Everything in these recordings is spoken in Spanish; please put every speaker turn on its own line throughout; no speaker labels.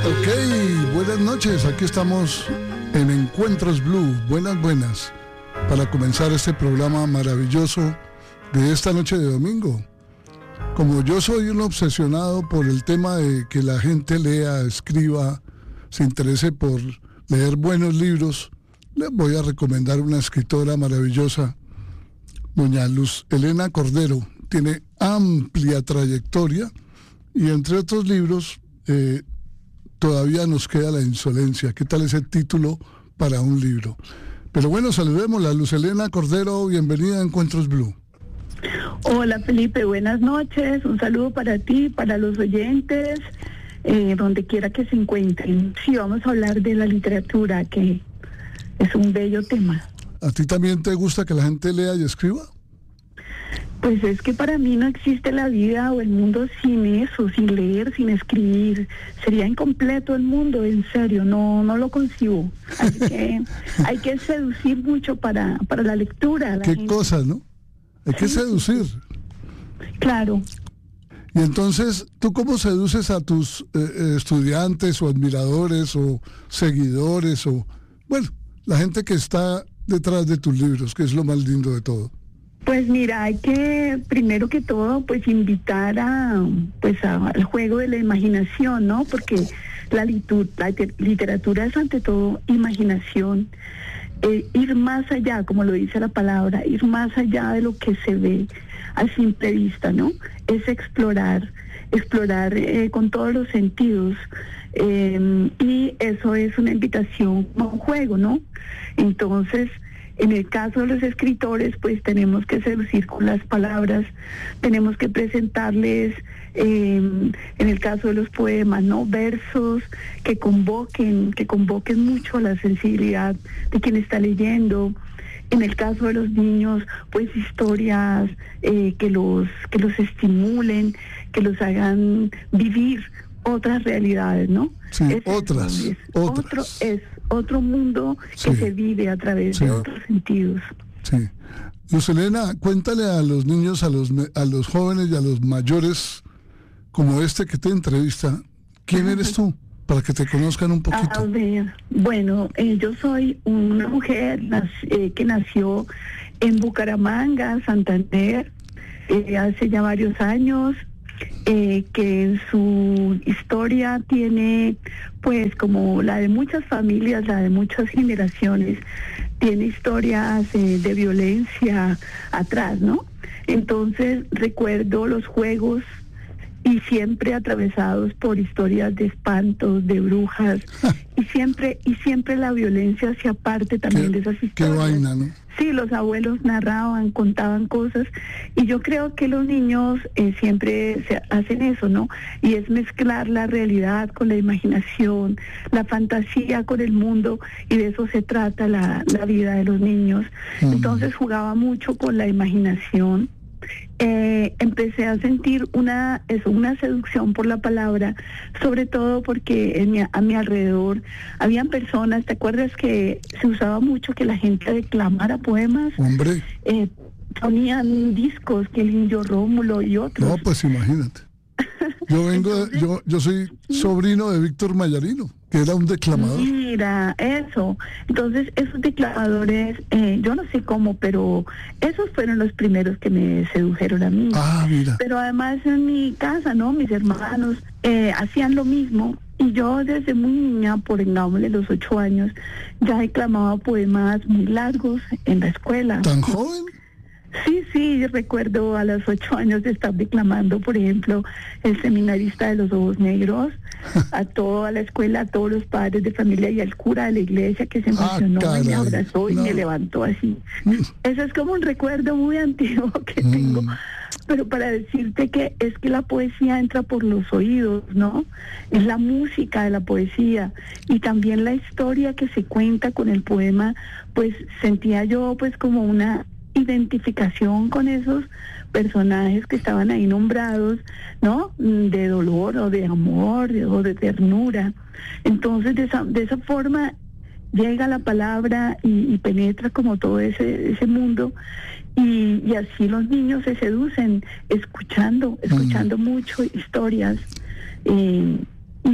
Ok, buenas noches, aquí estamos en Encuentros Blue, buenas, para comenzar este programa maravilloso de esta noche de domingo. Como yo soy un obsesionado por el tema de que la gente lea, escriba, se interese por leer buenos libros, les voy a recomendar una escritora maravillosa, doña Luz Helena Cordero. Tiene amplia trayectoria y entre otros libros, Todavía nos queda la insolencia. ¿Qué tal ese título para un libro? Pero bueno, saludémosla. Luz Helena Cordero, bienvenida a Encuentros Blue.
Hola Felipe, buenas noches. Un saludo para ti, para los oyentes, donde quiera que se encuentren. Sí, vamos a hablar de la literatura, que es un bello tema.
¿A ti también te gusta que la gente lea y escriba?
Pues es que para mí no existe la vida o el mundo sin eso, sin leer, sin escribir. Sería incompleto el mundo, en serio, no lo concibo. Así que hay que seducir mucho para la lectura.
Qué cosas, ¿no? Hay que seducir.
Claro.
Y entonces, ¿tú cómo seduces a tus estudiantes o admiradores o seguidores o, bueno, la gente que está detrás de tus libros, que es lo más lindo de todo?
Pues mira, hay que, primero que todo, pues invitar al juego de la imaginación, ¿no? Porque la literatura es ante todo imaginación, ir más allá, como lo dice la palabra, ir más allá de lo que se ve a simple vista, ¿no? Es explorar con todos los sentidos, y eso es una invitación a un juego, ¿no? Entonces, en el caso de los escritores, pues tenemos que seducir con las palabras, tenemos que presentarles, en el caso de los poemas, ¿no? Versos que convoquen mucho la sensibilidad de quien está leyendo. En el caso de los niños, pues historias que los estimulen, que los hagan vivir otras realidades, ¿no?
Sí, otras.
Otro mundo que se vive a través de otros sentidos.
Sí. Luz Helena, cuéntale a los niños, a los jóvenes y a los mayores, como este que te entrevista, ¿quién eres tú? Para que te conozcan un poquito.
A ver, bueno, yo soy una mujer que nació en Bucaramanga, Santander, hace ya varios años, que en su historia tiene, pues como la de muchas familias, la de muchas generaciones, tiene historias de violencia atrás, ¿no? Entonces recuerdo los juegos y siempre atravesados por historias de espantos, de brujas, y siempre la violencia hacía parte también de esas historias.
Qué vaina, ¿no?
Sí, los abuelos narraban, contaban cosas, y yo creo que los niños siempre hacen eso, ¿no? Y es mezclar la realidad con la imaginación, la fantasía con el mundo, y de eso se trata la vida de los niños. Entonces jugaba mucho con la imaginación. Empecé a sentir una seducción por la palabra, sobre todo porque a mi alrededor habían personas. ¿Te acuerdas que se usaba mucho que la gente declamara poemas?
Hombre.
Ponían discos, que el Indio Rómulo y otros.
No, pues imagínate. Yo soy sobrino de Víctor Mayarino, que era un declamador.
Mira, eso. Entonces, esos declamadores, yo no sé cómo, pero esos fueron los primeros que me sedujeron a mí.
Ah, mira.
Pero además en mi casa, ¿no? Mis hermanos hacían lo mismo. Y yo desde muy niña, pongámosle los 8 años, ya declamaba poemas muy largos en la escuela.
¿Tan joven?
Sí, recuerdo a los 8 años de estar declamando, por ejemplo, El seminarista de los ojos negros, a toda la escuela, a todos los padres de familia y al cura de la iglesia, que se emocionó y me abrazó y me levantó así. Eso es como un recuerdo muy antiguo que tengo, pero para decirte que es que la poesía entra por los oídos, ¿no? Es la música de la poesía y también la historia que se cuenta con el poema, pues sentía yo pues como una identificación con esos personajes que estaban ahí nombrados, ¿no? De dolor o de amor o de ternura. Entonces de esa forma llega la palabra y penetra como todo ese mundo, y así los niños se seducen escuchando mucho historias, y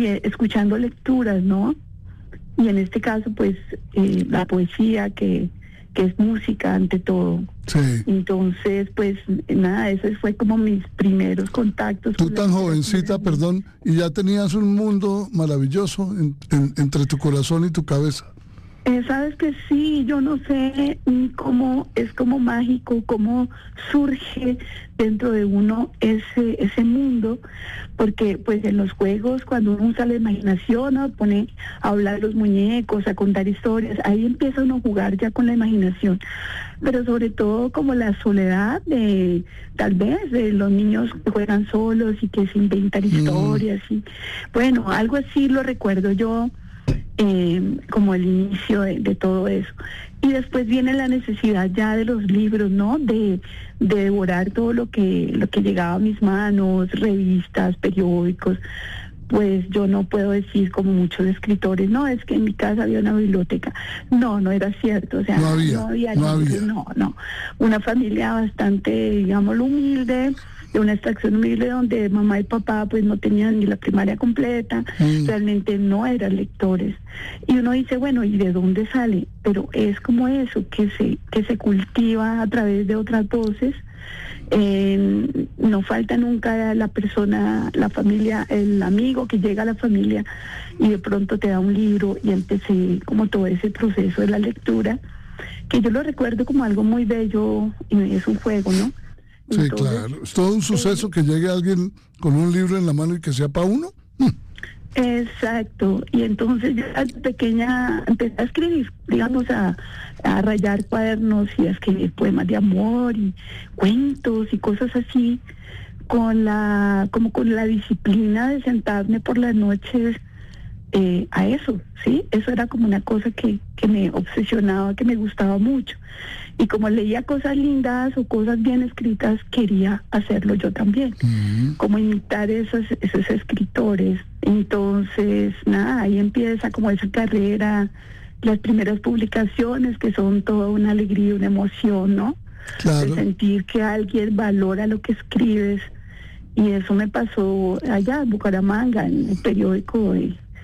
escuchando lecturas, ¿no? Y en este caso, pues, la poesía, que es música ante todo.
Sí.
Entonces, pues, nada, ese fue como mis primeros contactos.
Tú tan jovencita, perdón, y ya tenías un mundo maravilloso entre tu corazón y tu cabeza.
Sabes que sí, yo no sé cómo es como mágico, cómo surge dentro de uno ese mundo, porque pues en los juegos cuando uno usa la imaginación, ¿no? Pone a hablar los muñecos, a contar historias, ahí empieza uno a jugar ya con la imaginación, pero sobre todo como la soledad de tal vez de los niños que juegan solos y que se inventan historias y bueno, algo así lo recuerdo yo. Como el inicio de todo eso. Y después viene la necesidad ya de los libros, ¿no? De devorar todo lo que llegaba a mis manos, revistas, periódicos. Pues yo no puedo decir como muchos escritores, no, es que en mi casa había una biblioteca. No era cierto, o sea, no había libros, no. Una familia bastante, digámoslo, humilde, de una extracción humilde donde mamá y papá pues no tenían ni la primaria completa, realmente no eran lectores. Y uno dice, bueno, ¿y de dónde sale? Pero es como eso, que se cultiva a través de otras voces. No falta nunca la persona, la familia, el amigo que llega a la familia y de pronto te da un libro, y empecé como todo ese proceso de la lectura, que yo lo recuerdo como algo muy bello, y es un juego, ¿no?
Sí, entonces, claro. Es todo un suceso que llegue alguien con un libro en la mano y que sea para uno.
Exacto. Y entonces yo de pequeña empecé a escribir, digamos, a rayar cuadernos y a escribir poemas de amor y cuentos y cosas así, con la disciplina de sentarme por las noches a eso, ¿sí? Eso era como una cosa que me obsesionaba, que me gustaba mucho. Y como leía cosas lindas o cosas bien escritas, quería hacerlo yo también, como imitar esos escritores. Entonces, nada, ahí empieza como esa carrera, las primeras publicaciones que son toda una alegría, una emoción, ¿no?
Claro.
De sentir que alguien valora lo que escribes. Y eso me pasó allá en Bucaramanga, en el periódico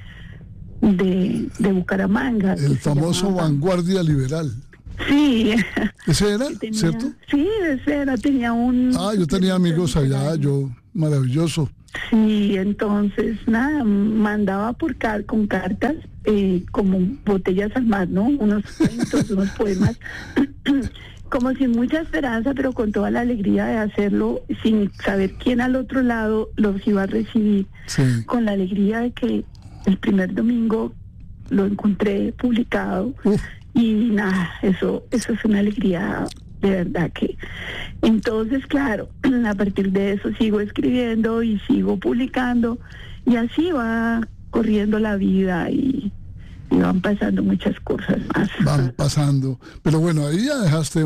de Bucaramanga.
El famoso Vanguardia Liberal.
Sí.
¿Ese era, cierto?
Sí, ese era, tenía un...
yo tenía amigos allá, maravilloso.
Sí, entonces, nada, mandaba con cartas, como botellas al mar, ¿no? Unos cuentos, unos poemas, como sin mucha esperanza, pero con toda la alegría de hacerlo, sin saber quién al otro lado los iba a recibir,
sí.
Con la alegría de que el primer domingo lo encontré publicado. Y nada, eso es una alegría de verdad que... Entonces, claro, a partir de eso sigo escribiendo y sigo publicando, y así va corriendo la vida y van pasando muchas cosas más.
Van pasando. Pero bueno, ahí ya dejaste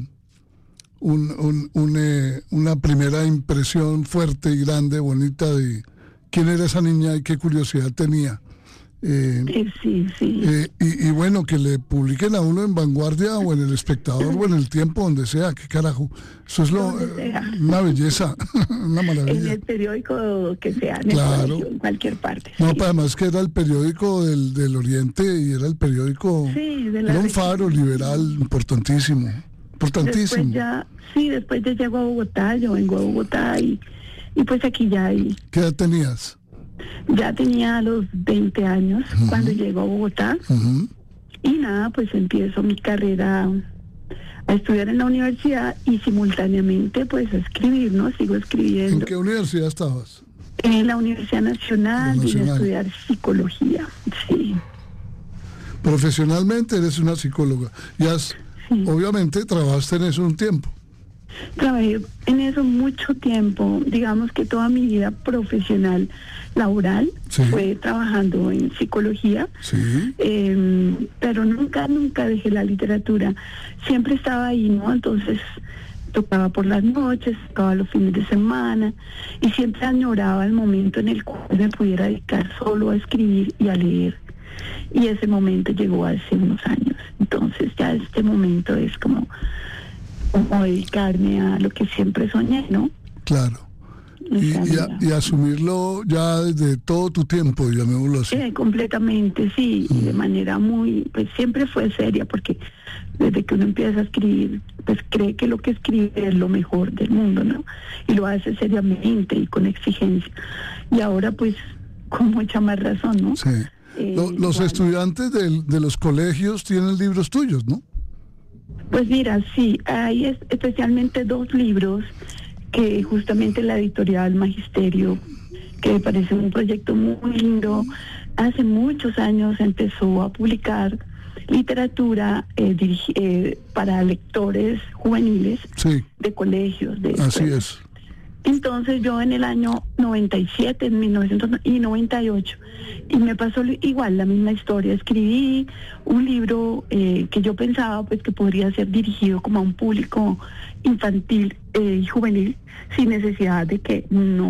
una primera impresión fuerte y grande, bonita, de quién era esa niña y qué curiosidad tenía.
Sí.
Y bueno, que le publiquen a uno en Vanguardia o en El Espectador o en El Tiempo, donde sea, qué carajo. Eso es una belleza, una maravilla.
En el periódico que sea, en
claro.
el colegio, en cualquier parte.
No,
sí.
pero además que era el periódico del Oriente y era el periódico, era un faro liberal importantísimo.
Después ya llego a Bogotá, yo vengo a Bogotá y pues aquí ya hay...
¿Qué edad tenías?
Ya tenía los 20 años cuando llego a Bogotá, y nada, pues empiezo mi carrera a estudiar en la universidad y simultáneamente pues a escribir, ¿no? Sigo escribiendo.
¿En qué universidad estabas?
En la Universidad Nacional, vine a estudiar psicología, sí.
Profesionalmente eres una psicóloga y obviamente trabajaste en eso un tiempo.
Trabajé en eso mucho tiempo, digamos que toda mi vida profesional laboral fue trabajando en psicología, pero nunca dejé la literatura, siempre estaba ahí, ¿no? Entonces tocaba por las noches, tocaba los fines de semana y siempre añoraba el momento en el cual me pudiera dedicar solo a escribir y a leer, y ese momento llegó hace unos años. Entonces ya este momento es como dedicarme a lo que siempre soñé, ¿no?
Claro. Y asumirlo ya desde todo tu tiempo, llamémoslo así.
Completamente, sí, y de manera muy, pues siempre fue seria, porque desde que uno empieza a escribir, pues cree que lo que escribe es lo mejor del mundo, ¿no? Y lo hace seriamente y con exigencia. Y ahora, pues, con mucha más razón, ¿no?
Sí. Los estudiantes de los colegios tienen libros tuyos, ¿no?
Pues mira, sí, hay especialmente 2 libros que justamente la editorial Magisterio, que me parece un proyecto muy lindo, hace muchos años empezó a publicar literatura para lectores juveniles,
sí,
de colegios, de
así
escuelas.
es.
Entonces yo en el año 97, en 1998, y me pasó igual la misma historia, escribí un libro que yo pensaba pues que podría ser dirigido como a un público infantil y juvenil, sin necesidad de que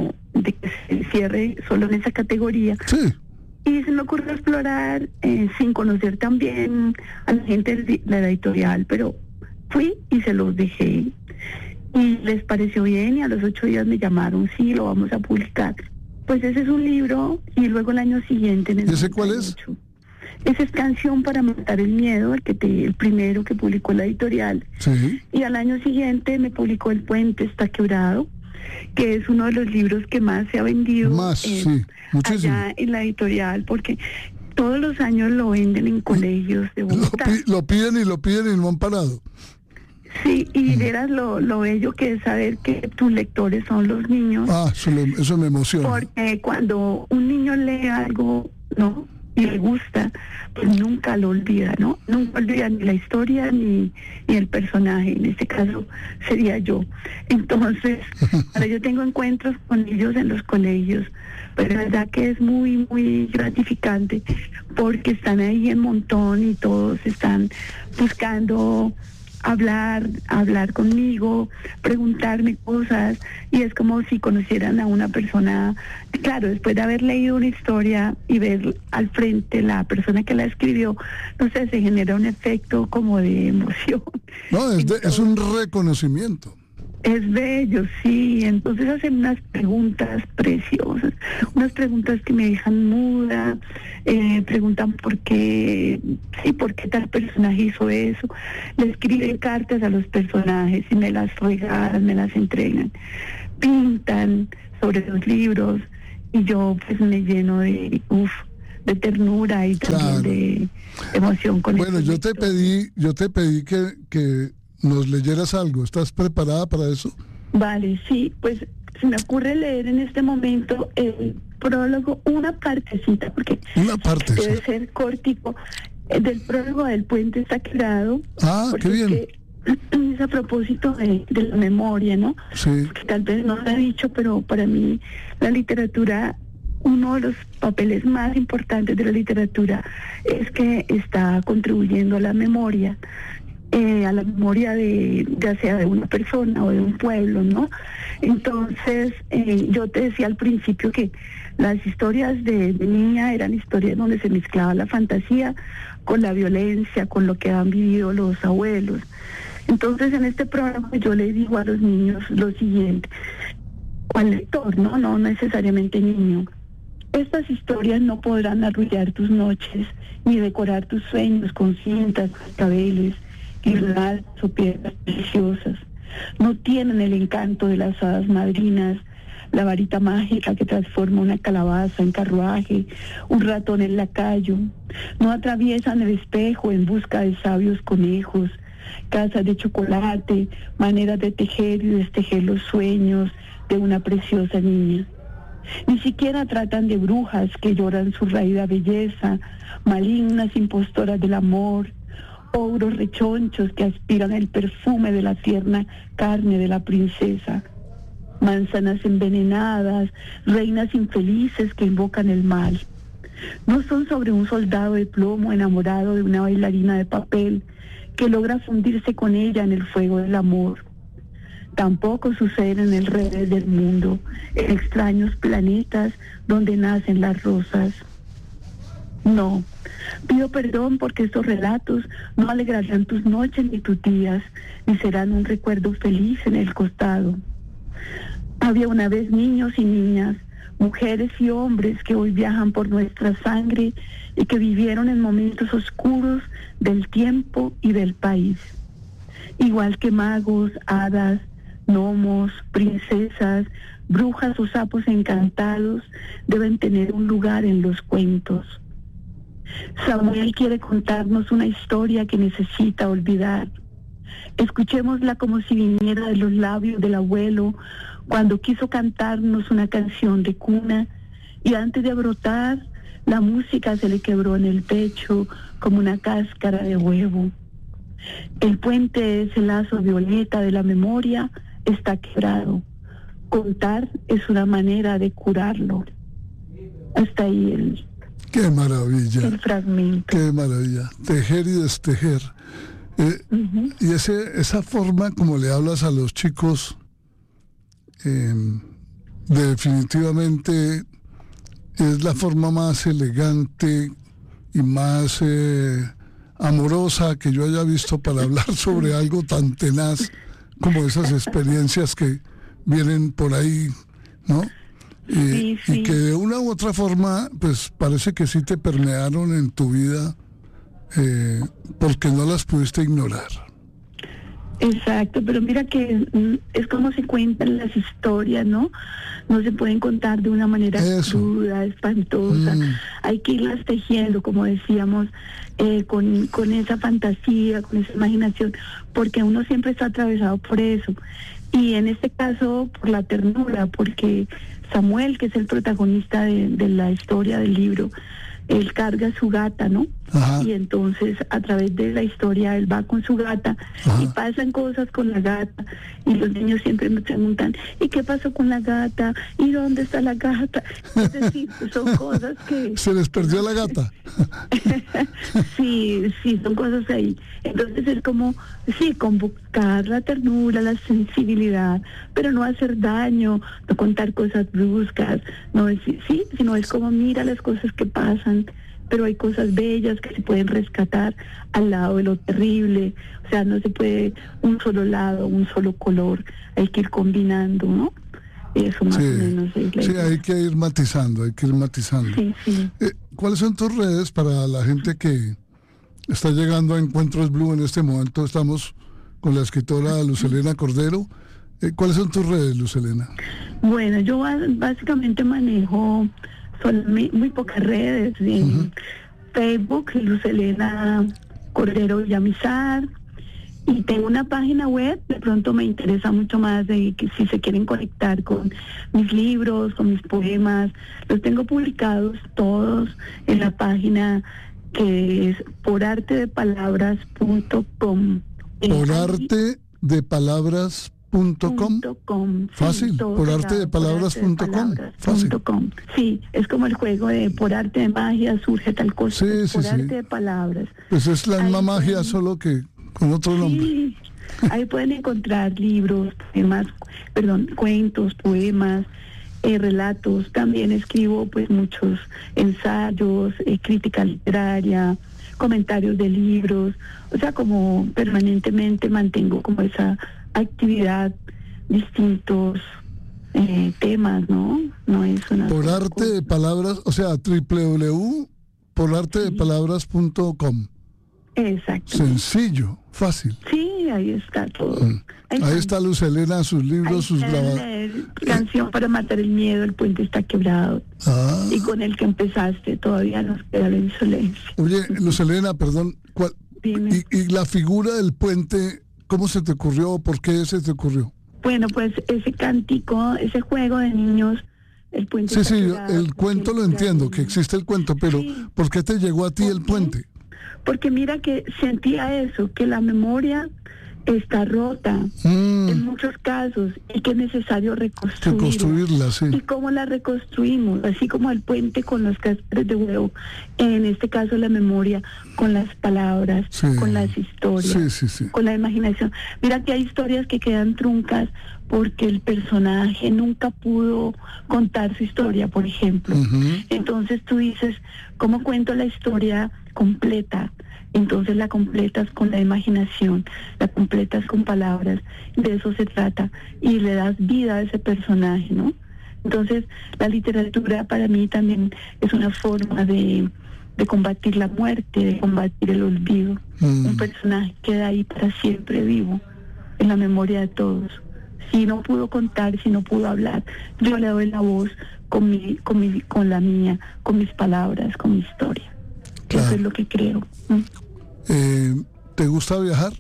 se cierre solo en esa categoría.
Sí.
Y se me ocurrió explorar sin conocer tan bien a la gente de la editorial, pero fui y se los dejé. Y les pareció bien y a los 8 días me llamaron, sí, lo vamos a publicar. Pues ese es un libro y luego el año siguiente...
¿Ese cuál es?
Ese es Canción para matar el miedo, el primero que publicó la editorial.
Sí.
Y al año siguiente me publicó El puente está quebrado, que es uno de los libros que más se ha vendido
sí, muchísimo.
Allá en la editorial, porque todos los años lo venden en colegios de Bogotá.
Lo piden y no han parado.
Sí, y verás lo bello que es saber que tus lectores son los niños.
Eso me emociona.
Porque cuando un niño lee algo, ¿no?, y le gusta, pues nunca lo olvida, ¿no? Nunca olvida ni la historia ni el personaje. En este caso sería yo. Entonces, ahora yo tengo encuentros con ellos en los colegios, pero la verdad que es muy, muy gratificante, porque están ahí en montón y todos están buscando hablar conmigo, preguntarme cosas, y es como si conocieran a una persona. Claro, después de haber leído una historia y ver al frente la persona que la escribió, no sé, se genera un efecto como de emoción.
No, es un reconocimiento.
Es bello, sí. Entonces hacen unas preguntas preciosas, unas preguntas que me dejan muda, preguntan por qué tal personaje hizo eso, le escriben cartas a los personajes y me las regalan, me las entregan, pintan sobre los libros y yo pues me lleno de ternura y también de emoción con eso.
Bueno, yo te pedí que nos leyeras algo. ¿Estás preparada para eso?
Vale, sí, pues se me ocurre leer en este momento el prólogo, una partecita, porque debe ser cortico, del prólogo del puente está quebrado.
Qué bien.
Es a propósito de la memoria, ¿no?
Sí.
Porque tal vez no lo he dicho, pero para mí la literatura, uno de los papeles más importantes de la literatura es que está contribuyendo a la memoria ya sea de una persona o de un pueblo, ¿no? Entonces, yo te decía al principio que las historias de niña eran historias donde se mezclaba la fantasía con la violencia, con lo que han vivido los abuelos. Entonces, en este programa yo le digo a los niños lo siguiente, o al lector, no necesariamente niño: estas historias no podrán arrullar tus noches, ni decorar tus sueños con cintas, cascabeles, guirnaldas o piedras preciosas. No tienen el encanto de las hadas madrinas, la varita mágica que transforma una calabaza en carruaje, un ratón en lacayo. No atraviesan el espejo en busca de sabios conejos, casas de chocolate, maneras de tejer y destejer los sueños de una preciosa niña. Ni siquiera tratan de brujas que lloran su raída belleza, malignas impostoras del amor, ogros rechonchos que aspiran el perfume de la tierna carne de la princesa, manzanas envenenadas, reinas infelices que invocan el mal. No son sobre un soldado de plomo enamorado de una bailarina de papel que logra fundirse con ella en el fuego del amor. Tampoco suceden en el revés del mundo, en extraños planetas donde nacen las rosas. No, pido perdón porque estos relatos no alegrarán tus noches ni tus días, ni serán un recuerdo feliz en el costado. Había una vez niños y niñas, mujeres y hombres que hoy viajan por nuestra sangre y que vivieron en momentos oscuros del tiempo y del país. Igual que magos, hadas, gnomos, princesas, brujas o sapos encantados, deben tener un lugar en los cuentos. Samuel quiere contarnos una historia que necesita olvidar. Escuchémosla como si viniera de los labios del abuelo cuando quiso cantarnos una canción de cuna y antes de brotar, la música se le quebró en el pecho como una cáscara de huevo. El puente, ese lazo violeta de la memoria, está quebrado. Contar es una manera de curarlo. Hasta ahí
¡Qué maravilla!
el fragmento.
¡Qué maravilla! Tejer y destejer. Y esa forma como le hablas a los chicos, definitivamente es la forma más elegante y más amorosa que yo haya visto para hablar sobre algo tan tenaz como esas experiencias que vienen por ahí, ¿no?
Sí.
Y que de una u otra forma, pues parece que sí te permearon en tu vida, porque no las pudiste ignorar.
Exacto, pero mira que es como se cuentan las historias, ¿no? No se pueden contar de una manera cruda, espantosa. Hay que irlas tejiendo, como decíamos, con esa fantasía, con esa imaginación, porque uno siempre está atravesado por eso. Y en este caso, por la ternura, porque Samuel, que es el protagonista de la historia del libro, él carga a su gata, ¿no? Ajá. Y entonces a través de la historia él va con su gata. Ajá. Y pasan cosas con la gata y los niños siempre me preguntan, ¿y qué pasó con la gata? ¿Y dónde está la gata? Es decir, son cosas que...
¿Se les perdió la gata?
Sí, son cosas ahí. Entonces es como, sí, convocar la ternura, la sensibilidad, pero no hacer daño, no contar cosas bruscas, no decir, sí, sino es como mira las cosas que pasan, pero hay cosas bellas que se pueden rescatar al lado de lo terrible. O sea, no se puede un solo lado, un solo color, hay que ir combinando, ¿no? Eso más o menos es la idea.
Hay que ir matizando,
Sí.
¿Cuáles son tus redes para la gente que está llegando a Encuentros Blue en este momento? Estamos con la escritora Luz Helena Cordero. ¿Cuáles son tus redes, Luz Helena?
Bueno, yo básicamente manejo muy pocas redes. Facebook, Luz Helena Cordero Villamizar. Y tengo una página web, de pronto me interesa mucho más de que si se quieren conectar con mis libros, con mis poemas, los tengo publicados todos en la página que es porartedepalabras.com.
Porartedepalabras.com. Fácil, porartedepalabras.com. Fácil.
Sí, es como el juego de por arte de magia surge tal cosa. Por arte de palabras.
Pues es la misma magia, solo que con otro nombre.
Sí, ahí pueden encontrar libros, cuentos, poemas, relatos. También escribo pues muchos ensayos, crítica literaria, comentarios de libros. O sea, como permanentemente mantengo como esa actividad, distintos temas, ¿no? No es una...
Por arte de palabras, o sea, www.porartedepalabras.com.
Exacto.
Sencillo, fácil.
Sí, ahí está todo.
Ahí está Luz Helena, sus libros, sus grabados.
Canción para matar el miedo, el puente está quebrado. Y con el que empezaste, todavía nos queda la insolencia.
Oye, Luz Helena, perdón, y la figura del puente, ¿cómo se te ocurrió? ¿Por qué se te ocurrió?
Bueno, pues ese cántico, ese juego de niños, el puente está quebrado.
El cuento lo entiendo, que existe el cuento, pero ¿por qué te llegó a ti el puente?
Porque mira que sentía eso, que la memoria está rota en muchos casos y que es necesario reconstruirla.
Sí.
¿Y cómo la reconstruimos? Así como el puente con los cáscaras de huevo, en este caso la memoria con las palabras, con las historias, con la imaginación. Mira que hay historias que quedan truncas porque el personaje nunca pudo contar su historia, por ejemplo. Entonces tú dices, ¿cómo cuento la historia completa? Entonces la completas con la imaginación, la completas con palabras, de eso se trata, y le das vida a ese personaje, ¿no? Entonces la literatura para mí también es una forma de combatir la muerte, de combatir el olvido. Un personaje queda ahí para siempre vivo, en la memoria de todos. Si no pudo contar, si no pudo hablar, yo le doy la voz con la mía, con mis palabras, con mi historia.
Claro.
Eso es lo que creo.
¿Te gusta viajar?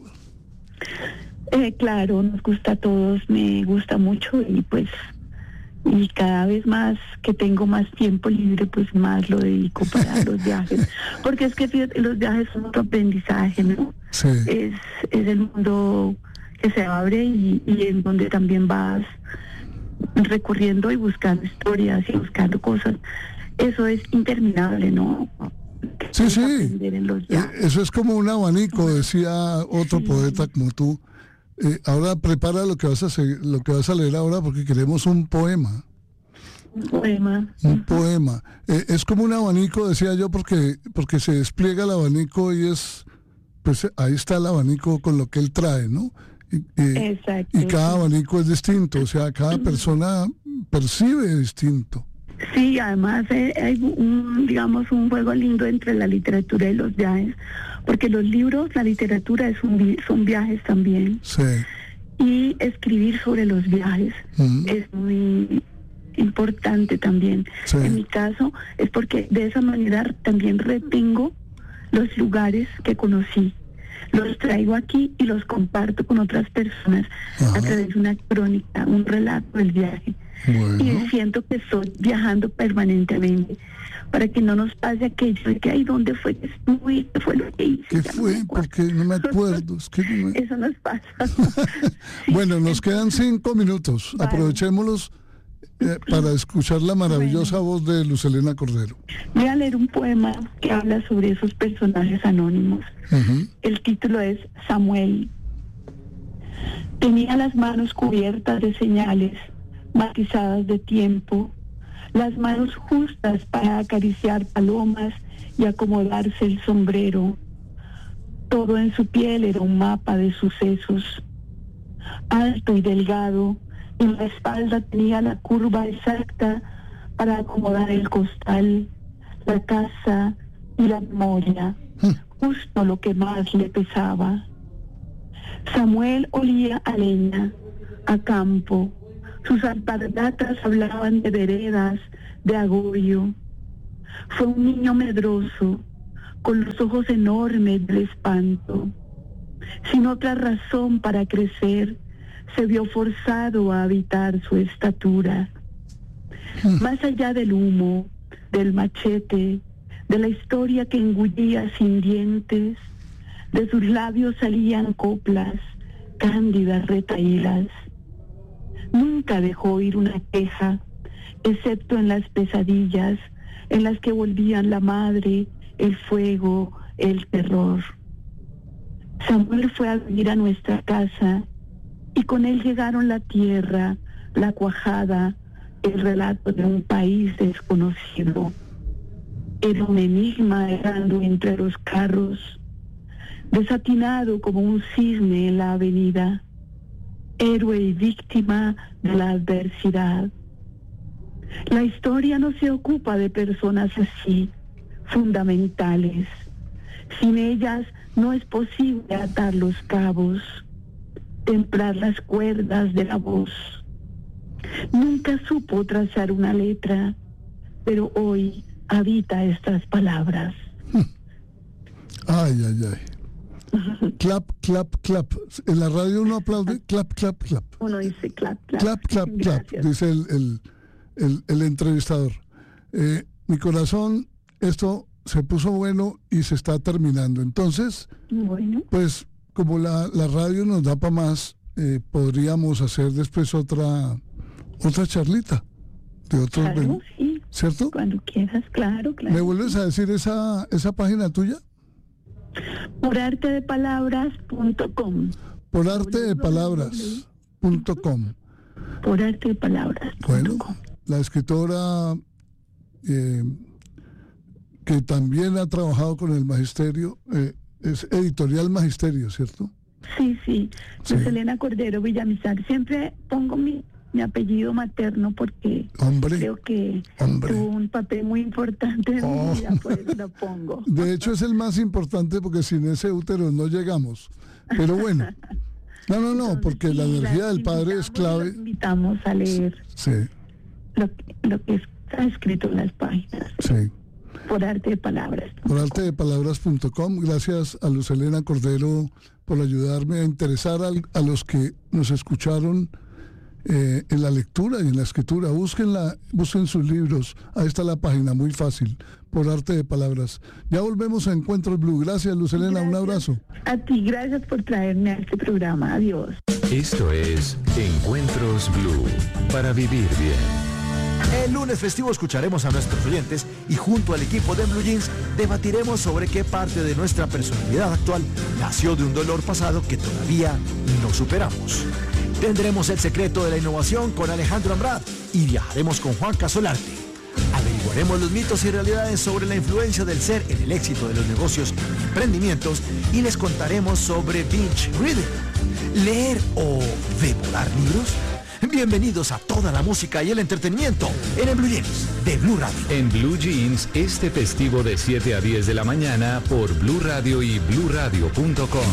Claro, nos gusta a todos, me gusta mucho y cada vez más que tengo más tiempo libre, pues más lo dedico para los viajes. Porque es que fíjate, los viajes son otro aprendizaje, ¿no?
Sí.
Es el mundo que se abre y en donde también vas recorriendo y buscando historias y buscando cosas. Eso es interminable, ¿no?
Sí.
Eso
es como un abanico, decía otro poeta como tú. Ahora prepara lo que vas a leer ahora, porque queremos un poema. Un poema. Es como un abanico, decía yo, porque se despliega el abanico y pues ahí está el abanico con lo que él trae, ¿no?
Exacto.
Y cada abanico es distinto, o sea, cada persona percibe distinto.
Sí, además hay un juego lindo entre la literatura y los viajes, porque los libros, la literatura son viajes también.
Sí.
Y escribir sobre los viajes es muy importante también.
Sí.
En mi caso es porque de esa manera también retengo los lugares que conocí. Los traigo aquí y los comparto con otras personas a través de una crónica, un relato del viaje.
Bueno.
Y siento que estoy viajando permanentemente para que no nos pase aquello de que ahí dónde fue que estuve, qué fue lo que hice.
¿Qué fue? Porque no me acuerdo. Es que
Eso nos pasa.
Bueno, nos quedan 5 minutos.
Vale.
Aprovechémoslos para escuchar la maravillosa voz de Lucelena Cordero.
Voy a leer un poema que habla sobre esos personajes anónimos. El título es Samuel. Tenía las manos cubiertas de señales matizadas de tiempo, las manos justas para acariciar palomas y acomodarse el sombrero. Todo en su piel era un mapa de sucesos. Alto y delgado, en la espalda tenía la curva exacta para acomodar el costal, la casa y la memoria, justo lo que más le pesaba. Samuel olía a leña, a campo. Sus alpargatas hablaban de veredas, de agobio. Fue un niño medroso, con los ojos enormes del espanto. Sin otra razón para crecer, se vio forzado a habitar su estatura. Más allá del humo, del machete, de la historia que engullía sin dientes, de sus labios salían coplas, cándidas retahílas. Nunca dejó oír una queja, excepto en las pesadillas en las que volvían la madre, el fuego, el terror. Samuel fue a vivir a nuestra casa y con él llegaron la tierra, la cuajada, el relato de un país desconocido. Era un enigma errando entre los carros, desatinado como un cisne en la avenida, héroe y víctima de la adversidad. La historia no se ocupa de personas así, fundamentales. Sin ellas no es posible atar los cabos, templar las cuerdas de la voz. Nunca supo trazar una letra, pero hoy habita estas palabras.
Ay. Clap, clap, clap. En la radio uno aplaude, clap, clap, clap.
Uno dice clap, clap.
Clap, clap, clap, dice el entrevistador. Mi corazón, esto se puso bueno y se está terminando. Entonces,
bueno,
pues como la radio nos da para más, podríamos hacer después otra charlita de otros,
claro, sí.
¿cierto?
Cuando quieras, claro.
¿Me vuelves a decir esa página tuya?
Porartedepalabras.com.
Porartedepalabras.com.
Porartedepalabras.com.
Bueno, la escritora que también ha trabajado con el magisterio, es Editorial Magisterio, ¿cierto?
Sí, sí.
Sí.
Luz Elena Cordero Villamizar. Siempre pongo mi apellido materno porque
Hombre,
creo que
hombre.
tuvo un papel muy importante en
Oh.
mi vida, por eso lo pongo.
De hecho es el más importante porque sin ese útero no llegamos. Pero bueno, no,
Entonces,
porque la
sí,
energía
las
del padre es
invitamos,
clave.
los invitamos a leer
Sí,
lo que está escrito en las páginas,
sí.
por arte de palabras.
Por artedepalabras.com. Gracias a Luz Elena Cordero por ayudarme a interesar a los que nos escucharon en la lectura y en la escritura. Busquen sus libros. Ahí está la página, muy fácil, por Arte de Palabras. Ya volvemos a Encuentros Blue. Gracias, Luz Elena, un abrazo.
A ti, gracias por traerme a este programa. Adiós.
Esto es Encuentros Blue, para vivir bien.
El lunes festivo escucharemos a nuestros oyentes y junto al equipo de Blue Jeans debatiremos sobre qué parte de nuestra personalidad actual nació de un dolor pasado que todavía no superamos. Tendremos el secreto de la innovación con Alejandro Ambrad y viajaremos con Juan Casolarte. Averiguaremos los mitos y realidades sobre la influencia del ser en el éxito de los negocios y emprendimientos y les contaremos sobre binge reading, leer o devorar libros. Bienvenidos a toda la música y el entretenimiento en el Blue Jeans de Blue Radio.
En Blue Jeans, este festivo de 7 a 10 de la mañana por Blue Radio y bluradio.com.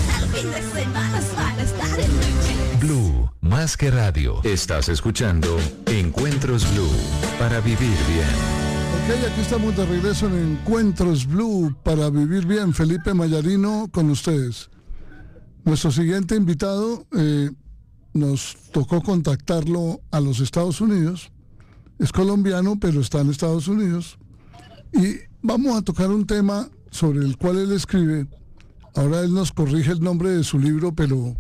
Blue, más que radio. Estás escuchando Encuentros Blue, para vivir bien.
Ok, aquí estamos de regreso en Encuentros Blue para vivir bien. Felipe Mayarino con ustedes. Nuestro siguiente invitado, nos tocó contactarlo a los Estados Unidos. Es colombiano, pero está en Estados Unidos. Y vamos a tocar un tema sobre el cual él escribe. Ahora él nos corrige el nombre de su libro, pero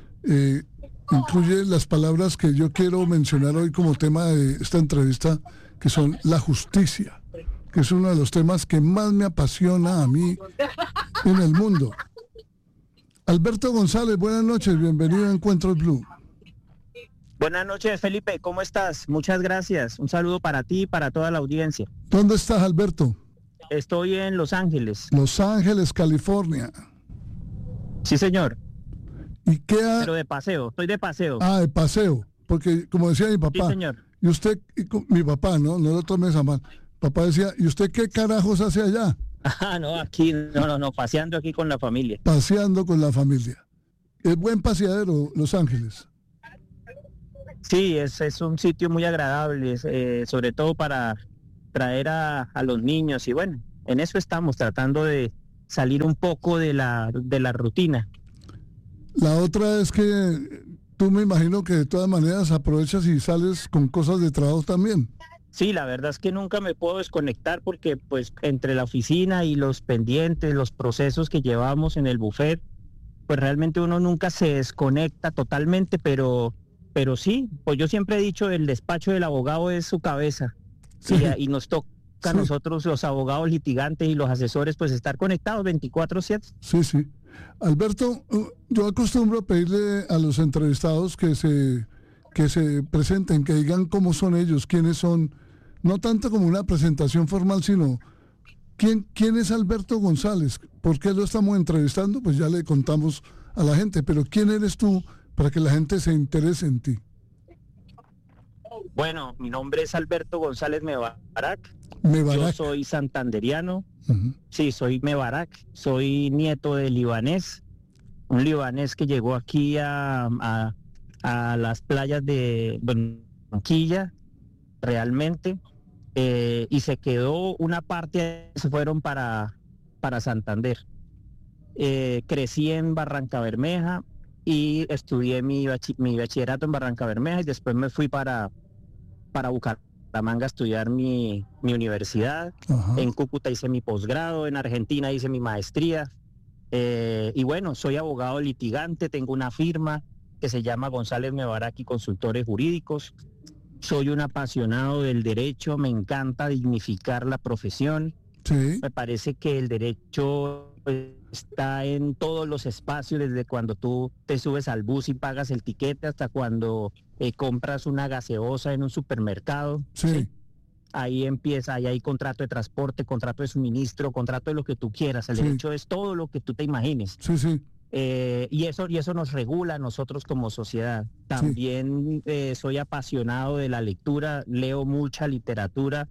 incluye las palabras que yo quiero mencionar hoy como tema de esta entrevista, que son la justicia, que es uno de los temas que más me apasiona a mí en el mundo. Alberto González, buenas noches, bienvenido a Encuentros Blue.
Buenas noches, Felipe, ¿cómo estás? Muchas gracias. Un saludo para ti y para toda la audiencia.
¿Dónde estás, Alberto?
Estoy en Los Ángeles.
Los Ángeles, California.
Sí, señor.
¿Y qué
Pero de paseo, estoy de paseo.
de paseo, porque como decía mi papá,
Sí, señor.
y usted, mi papá, no lo tomes a mal, papá decía, ¿y usted qué carajos hace allá?
Ah, no, aquí, no, paseando aquí con la familia.
Paseando con la familia. Es buen paseadero, Los Ángeles.
Sí, es un sitio muy agradable, sobre todo para traer a los niños y bueno, en eso estamos, tratando de salir un poco de la rutina.
La otra es que tú me imagino que de todas maneras aprovechas y sales con cosas de trabajo también.
Sí, la verdad es que nunca me puedo desconectar porque pues entre la oficina y los pendientes, los procesos que llevamos en el buffet, pues realmente uno nunca se desconecta totalmente, pero sí, pues yo siempre he dicho, el despacho del abogado es su cabeza.
Sí.
Y nos toca a
Sí.
nosotros los abogados litigantes y los asesores pues estar conectados 24/7.
Sí. Alberto, yo acostumbro a pedirle a los entrevistados que se presenten, que digan cómo son ellos, quiénes son, no tanto como una presentación formal, sino quién es Alberto González, por qué lo estamos entrevistando, pues ya le contamos a la gente, pero quién eres tú para que la gente se interese en ti.
Bueno, mi nombre es Alberto González Mebarak. Yo
Mebarak.
soy santanderiano.
Ujú.
Sí, soy Mebarak, soy nieto de libanés, un libanés que llegó aquí a las playas de Barranquilla, realmente, y se quedó una parte, se fueron para Santander. Crecí en Barranca Bermeja y estudié mi bachillerato en Barranca Bermeja y después me fui para Bucaramanga a estudiar mi universidad.
Ajá.
En Cúcuta hice mi posgrado, en Argentina hice mi maestría. Y bueno, soy abogado litigante, tengo una firma que se llama González Mebarak y Consultores Jurídicos. Soy un apasionado del derecho, me encanta dignificar la profesión.
Sí.
Me parece que el derecho está en todos los espacios, desde cuando tú te subes al bus y pagas el tiquete hasta cuando compras una gaseosa en un supermercado.
Sí.
ahí empieza, ahí hay contrato de transporte, contrato de suministro, contrato de lo que tú quieras. El
Sí.
derecho es todo lo que tú te imagines.
Sí, sí.
Y eso nos regula a nosotros como sociedad. También soy apasionado de la lectura, leo mucha literatura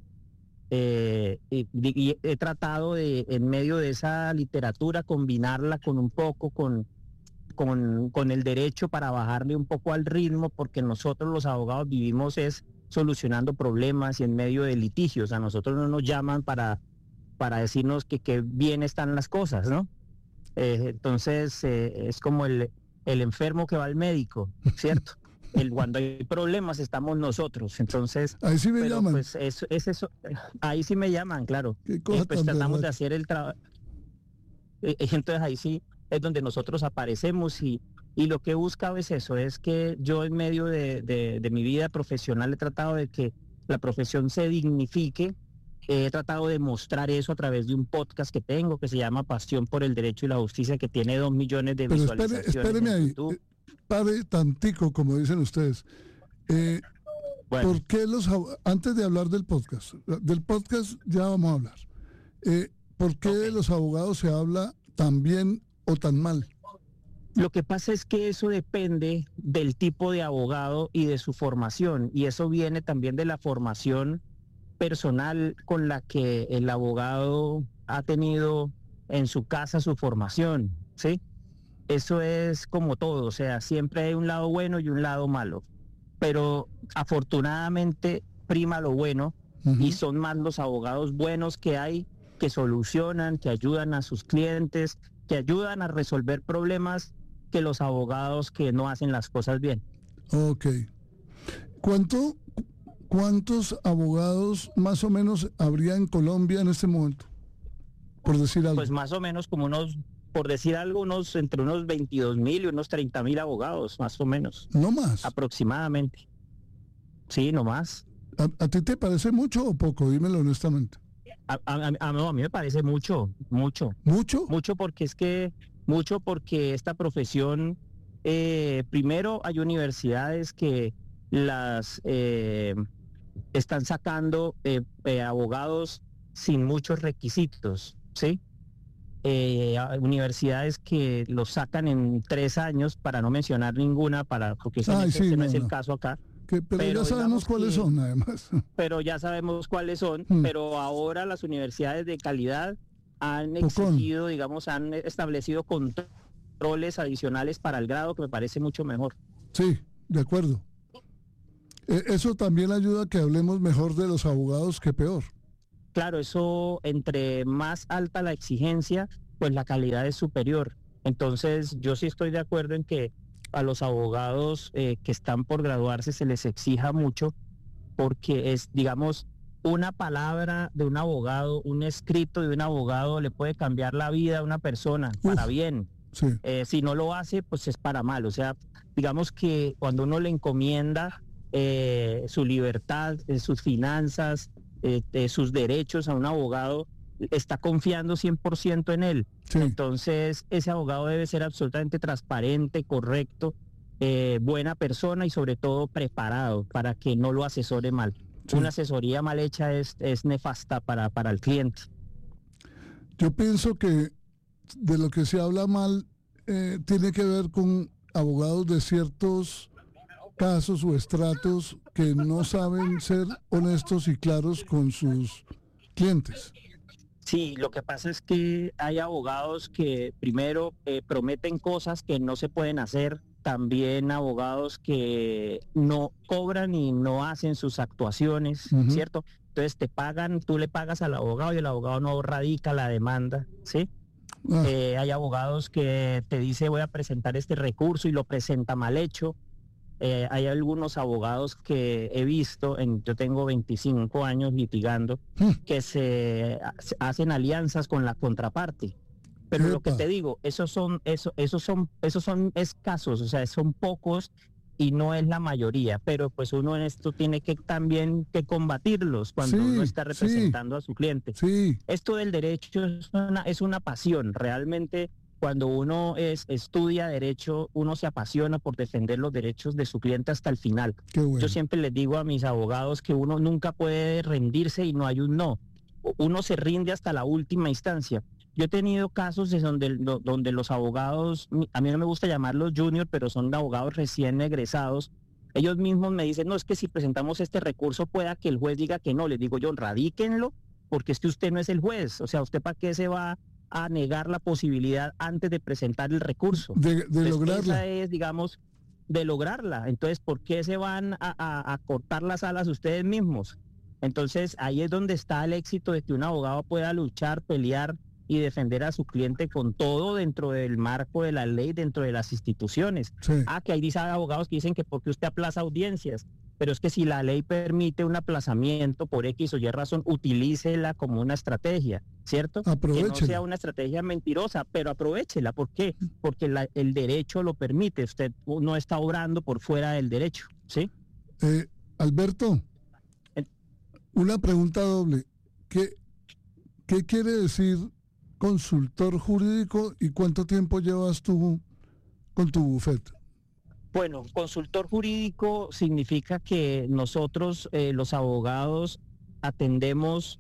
y he tratado de, en medio de esa literatura, combinarla con un poco con el derecho para bajarle un poco al ritmo, porque nosotros los abogados vivimos es solucionando problemas y en medio de litigios. A nosotros no nos llaman para decirnos que bien están las cosas, ¿no? Entonces es como el enfermo que va al médico, ¿cierto? Cuando hay problemas estamos nosotros, entonces...
Ahí sí me llaman.
Pues es eso, ahí sí me llaman, claro.
Qué cosa
Pues
tan
tratamos de
berraca.
hacer el trabajo. Entonces ahí sí es donde nosotros aparecemos y lo que he buscado es eso, es que yo en medio de mi vida profesional he tratado de que la profesión se dignifique. He tratado de mostrar eso a través de un podcast que tengo que se llama Pasión por el Derecho y la Justicia, que tiene 2 millones de
Pero
visualizaciones.
espéreme
en
ahí.
YouTube.
Pare tantico, como dicen ustedes.
Bueno,
¿Por qué antes de hablar del podcast ya vamos a hablar. ¿Por qué de los abogados se habla tan bien o tan mal?
lo que pasa es que eso depende del tipo de abogado y de su formación, y eso viene también de la formación personal con la que el abogado ha tenido en su casa su formación, ¿sí? Eso es como todo, o sea, siempre hay un lado bueno y un lado malo, pero afortunadamente prima lo bueno. Y son más los abogados buenos que hay, que solucionan, que ayudan a sus clientes, que ayudan a resolver problemas, que los abogados que no hacen las cosas bien.
Ok. ¿Cuántos abogados más o menos habría en Colombia en este momento? Por decir algo.
Pues más o menos como por decir algo, entre unos 22.000 y unos 30.000 abogados, más o menos.
No más.
Aproximadamente. Sí, no más.
¿A ti te parece mucho o poco? Dímelo honestamente.
A mí me parece mucho.
¿Mucho?
Mucho porque esta profesión, primero hay universidades que las están sacando abogados sin muchos requisitos, ¿sí? Universidades que los sacan en 3 años, para no mencionar ninguna, porque ese no es el caso acá.
Pero ya sabemos cuáles son, además.
Pero ya sabemos cuáles son, pero ahora las universidades de calidad han exigido, digamos, han establecido controles adicionales para el grado, que me parece mucho mejor.
Sí, de acuerdo. Eso también ayuda a que hablemos mejor de los abogados que peor.
Claro, eso, entre más alta la exigencia, pues la calidad es superior. Entonces, yo sí estoy de acuerdo en que a los abogados que están por graduarse se les exija mucho, porque es, digamos, una palabra de un abogado, un escrito de un abogado le puede cambiar la vida a una persona para bien.
Sí.
Si no lo hace, pues es para mal. O sea, digamos que cuando uno le encomienda su libertad, sus finanzas, sus derechos a un abogado, está confiando 100% en él. Sí. Entonces, ese abogado debe ser absolutamente transparente, correcto, buena persona y sobre todo preparado para que no lo asesore mal. Sí. Una asesoría mal hecha es nefasta para el cliente.
Yo pienso que de lo que se habla mal tiene que ver con abogados de ciertos casos o estratos que no saben ser honestos y claros con sus clientes.
Sí, lo que pasa es que hay abogados que primero prometen cosas que no se pueden hacer, también abogados que no cobran y no hacen sus actuaciones, ¿cierto? Entonces te pagan, tú le pagas al abogado y el abogado no radica la demanda, ¿sí? Hay abogados que te dice voy a presentar este recurso y lo presenta mal hecho. Hay algunos abogados que he visto, yo tengo 25 años litigando, que se hacen alianzas con la contraparte. Pero lo que te digo, esos son escasos, o sea, son pocos y no es la mayoría. Pero pues uno en esto tiene que también que combatirlos cuando uno está representando a su cliente.
Sí.
Esto del derecho es una pasión. Realmente cuando uno estudia derecho, uno se apasiona por defender los derechos de su cliente hasta el final.
Qué bueno.
Yo siempre les digo a mis abogados que uno nunca puede rendirse y no hay un no. Uno se rinde hasta la última instancia. Yo he tenido casos donde los abogados, a mí no me gusta llamarlos junior, pero son abogados recién egresados. Ellos mismos me dicen, no, es que si presentamos este recurso pueda que el juez diga que no. Les digo yo, radíquenlo, porque es que usted no es el juez. O sea, ¿usted para qué se va a negar la posibilidad antes de presentar el recurso?
De lograrla.
Esa es, digamos, de lograrla. Entonces, ¿por qué se van a cortar las alas ustedes mismos? Entonces, ahí es donde está el éxito de que un abogado pueda luchar, pelear y defender a su cliente con todo dentro del marco de la ley, dentro de las instituciones.
Sí.
Que hay abogados que dicen que porque usted aplaza audiencias, pero es que si la ley permite un aplazamiento por X o Y razón, utilícela como una estrategia, ¿cierto?
Aprovechela.
Que no sea una estrategia mentirosa, pero aprovéchela. ¿Por qué? Porque el derecho lo permite. Usted no está obrando por fuera del derecho, ¿sí?
Alberto, una pregunta doble. ¿Qué quiere decir consultor jurídico y cuánto tiempo llevas tú con tu bufete?
Bueno, consultor jurídico significa que nosotros, los abogados, atendemos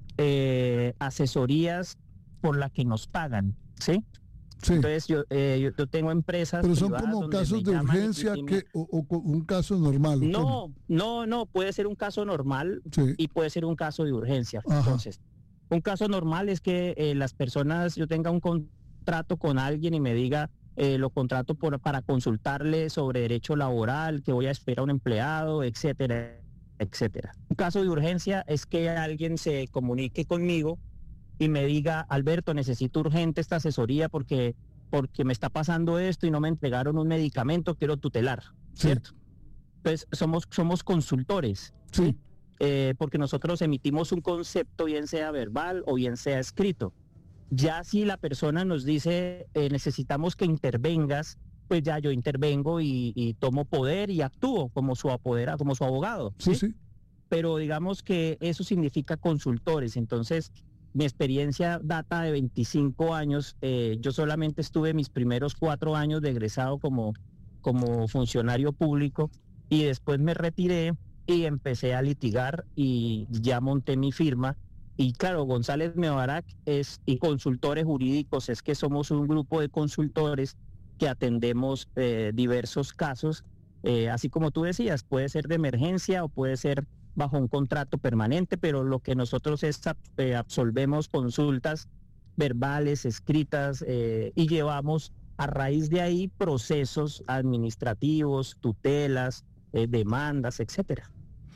asesorías por las que nos pagan, ¿sí?
Sí.
Entonces yo tengo empresas.
Pero son
privadas
como
donde
casos
me
de
llaman
urgencia o un caso normal.
No, puede ser un caso normal,
sí,
y puede ser un caso de urgencia.
Ajá.
Entonces, un caso normal es que las personas, yo tenga un contrato con alguien y me diga, lo contrato para consultarle sobre derecho laboral, que voy a esperar a un empleado, etcétera, etcétera. Un caso de urgencia es que alguien se comunique conmigo y me diga, Alberto, necesito urgente esta asesoría porque me está pasando esto y no me entregaron un medicamento, quiero tutelar, ¿cierto?
Sí.
Entonces somos consultores,
Sí.
Porque nosotros emitimos un concepto, bien sea verbal o bien sea escrito. Ya si la persona nos dice, necesitamos que intervengas, pues ya yo intervengo y tomo poder y actúo como su abogado.
Sí, sí.
Pero digamos que eso significa consultores. Entonces, mi experiencia data de 25 años. Yo solamente estuve mis primeros 4 años de egresado como funcionario público y después me retiré y empecé a litigar y ya monté mi firma. Y claro, González Mebarak y consultores jurídicos, es que somos un grupo de consultores que atendemos diversos casos, así como tú decías, puede ser de emergencia o puede ser bajo un contrato permanente, pero lo que nosotros es absolvemos consultas verbales, escritas, y llevamos a raíz de ahí procesos administrativos, tutelas, demandas, etcétera.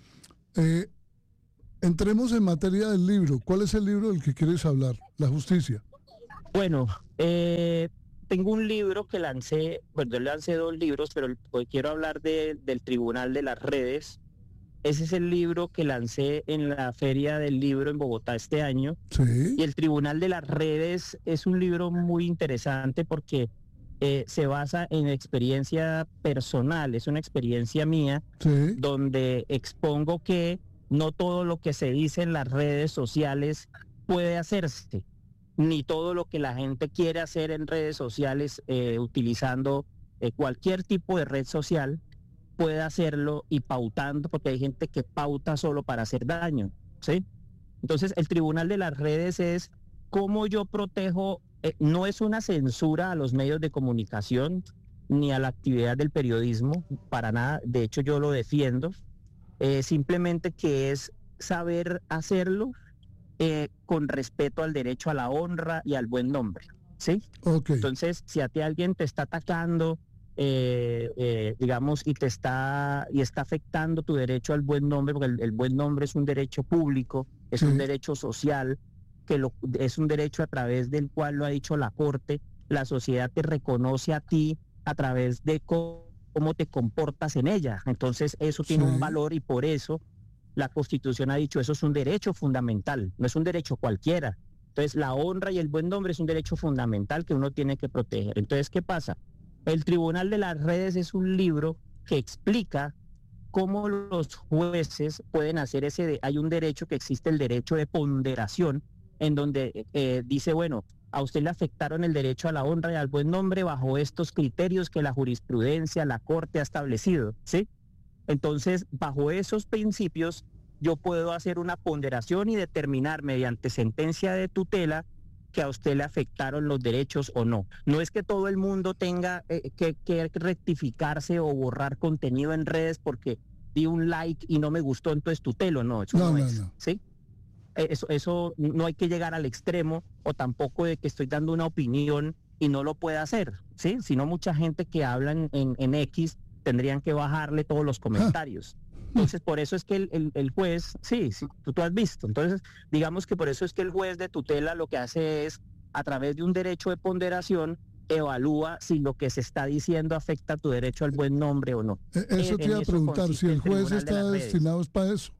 Entremos en materia del libro. ¿Cuál es el libro del que quieres hablar? La justicia.
Bueno, tengo un libro que lancé, bueno, yo lancé 2 libros, pero hoy quiero hablar del Tribunal de las Redes. Ese es el libro que lancé en la Feria del Libro en Bogotá este año.
Sí.
Y el Tribunal de las Redes es un libro muy interesante porque se basa en experiencia personal, es una experiencia mía,
Sí.
donde expongo que no todo lo que se dice en las redes sociales puede hacerse, ni todo lo que la gente quiere hacer en redes sociales utilizando cualquier tipo de red social puede hacerlo y pautando, porque hay gente que pauta solo para hacer daño, ¿sí? Entonces, el Tribunal de las Redes es cómo yo protejo, no es una censura a los medios de comunicación ni a la actividad del periodismo, para nada, de hecho yo lo defiendo, simplemente que es saber hacerlo con respeto al derecho a la honra y al buen nombre, ¿sí?
Ok.
Entonces, si a ti alguien te está atacando, digamos, y está afectando tu derecho al buen nombre, porque el buen nombre es un derecho público, es
Sí.
un derecho social, es un derecho a través del cual, lo ha dicho la Corte, la sociedad te reconoce a ti a través de cómo te comportas en ella. Entonces eso tiene
Sí.
un valor y por eso la Constitución ha dicho eso es un derecho fundamental, no es un derecho cualquiera. Entonces la honra y el buen nombre es un derecho fundamental que uno tiene que proteger. Entonces, ¿qué pasa? El Tribunal de las Redes es un libro que explica cómo los jueces pueden hacer hay un derecho que existe, el derecho de ponderación, en donde dice, bueno, a usted le afectaron el derecho a la honra y al buen nombre bajo estos criterios que la jurisprudencia, la Corte ha establecido, ¿sí? Entonces, bajo esos principios, yo puedo hacer una ponderación y determinar mediante sentencia de tutela que a usted le afectaron los derechos o no. No es que todo el mundo tenga que rectificarse o borrar contenido en redes porque di un like y no me gustó, entonces tutelo. No, eso no es, ¿sí? Eso no hay que llegar al extremo, o tampoco de que estoy dando una opinión y no lo pueda hacer, ¿sí? Sino mucha gente que habla en X tendrían que bajarle todos los comentarios. Entonces, por eso es que el juez, sí, tú has visto. Entonces, digamos que por eso es que el juez de tutela lo que hace es, a través de un derecho de ponderación, evalúa si lo que se está diciendo afecta a tu derecho al buen nombre o no.
Eso te iba a preguntar, si el juez está destinado es para eso.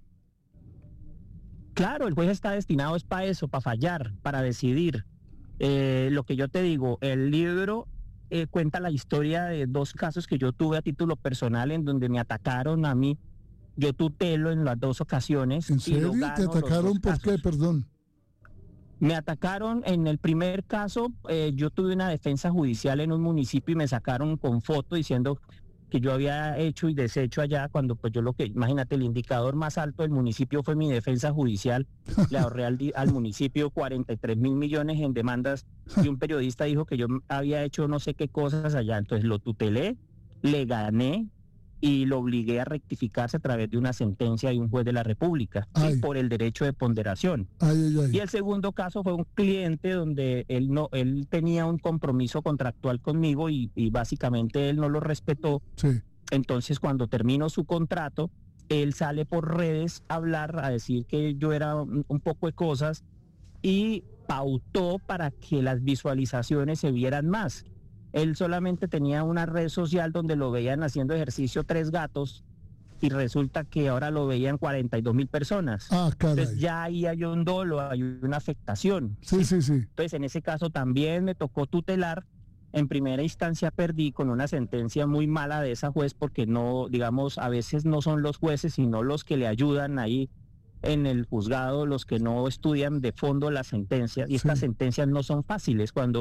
Claro, el juez está destinado es para eso, para fallar, para decidir. Lo que yo te digo, el libro cuenta la historia de 2 casos que yo tuve a título personal en donde me atacaron a mí. Yo tutelo en las 2 ocasiones.
¿En serio? ¿Te atacaron por qué, perdón?
Me atacaron en el primer caso, yo tuve una defensa judicial en un municipio y me sacaron con foto diciendo que yo había hecho y deshecho allá, cuando pues yo imagínate, el indicador más alto del municipio fue mi defensa judicial. Le ahorré al municipio 43.000 millones en demandas y un periodista dijo que yo había hecho no sé qué cosas allá. Entonces lo tutelé, le gané y lo obligué a rectificarse a través de una sentencia de un juez de la República, ¿sí? Por el derecho de ponderación. Y el segundo caso fue un cliente donde él tenía un compromiso contractual conmigo y básicamente él no lo respetó.
Sí.
Entonces, cuando terminó su contrato, él sale por redes a hablar, a decir que yo era un poco de cosas y pautó para que las visualizaciones se vieran más. Él solamente tenía una red social donde lo veían haciendo ejercicio 3 gatos y resulta que ahora lo veían 42.000 personas. Entonces ya ahí hay un dolo, hay una afectación.
Sí.
Entonces en ese caso también me tocó tutelar. En primera instancia perdí con una sentencia muy mala de esa juez porque no, digamos, a veces no son los jueces sino los que le ayudan ahí en el juzgado, los que no estudian de fondo las sentencias. Y estas sentencias no son fáciles. Cuando